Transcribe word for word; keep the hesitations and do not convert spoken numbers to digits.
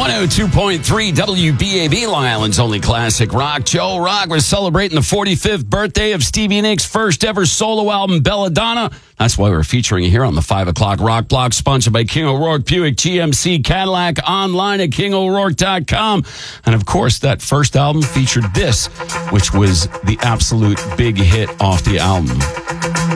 one oh two point three W B A B, Long Island's only classic rock. Joe Rock was celebrating the forty-fifth birthday of Stevie Nicks' first ever solo album, Belladonna. That's why we're featuring it here on the five o'clock Rock Block, sponsored by King O'Rourke Buick G M C Cadillac, online at king o'rourke dot com. And of course, that first album featured this, which was the absolute big hit off the album.